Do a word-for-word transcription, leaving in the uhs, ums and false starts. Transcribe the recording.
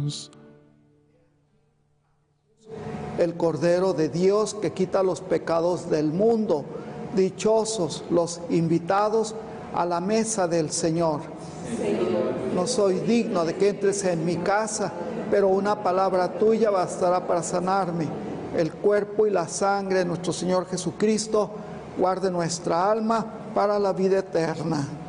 Jesús. El Cordero de Dios que quita los pecados del mundo. Dichosos los invitados a la mesa del Señor. Señor. No soy digno de que entres en mi casa, pero una palabra tuya bastará para sanarme. El cuerpo y la sangre de nuestro Señor Jesucristo guarde nuestra alma para la vida eterna.